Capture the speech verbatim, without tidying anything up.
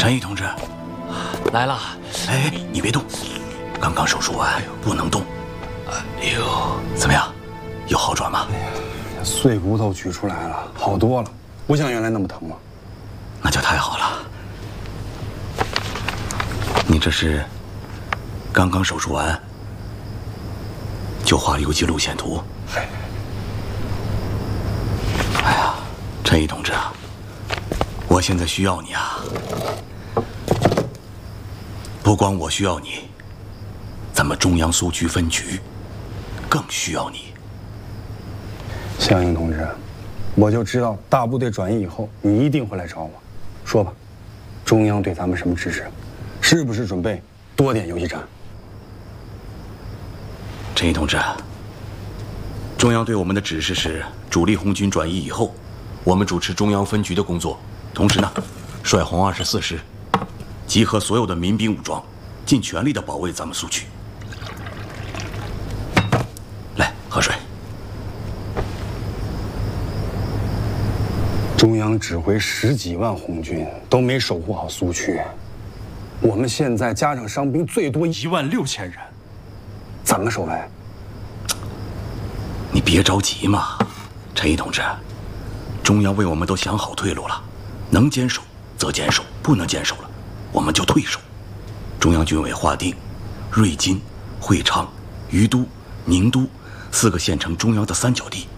陈毅同志， 来了。 哎，你别动，刚刚手术完，不能动。哎呦，怎么样？有好转吗？哎呀， 碎骨头取出来了，好多了，不像原来那么疼了。 那就太好了。你这是刚刚手术完，就画了游击路线图？哎呀，陈毅同志啊，我现在需要你啊！不光我需要你，咱们中央苏区分局更需要你。 向英同志，我就知道大部队转移以后，你一定会来找我。说吧，中央对咱们什么指示？是不是准备多点游击战？ 陈毅同志，中央对我们的指示是，主力红军转移以后，我们主持中央分局的工作，同时呢，率红二十四师，集合所有的民兵武装，尽全力的保卫咱们苏区。来，喝水。 中央指挥十几万红军都没守护好苏区，我们现在加上伤兵最多一万六千人，怎么守卫？ 你别着急嘛，陈毅同志，中央为我们都想好退路了，能坚守则坚守，不能坚守了，我们就退守。中央军委划定，瑞金、会昌、于都、宁都四个县城中央的三角地。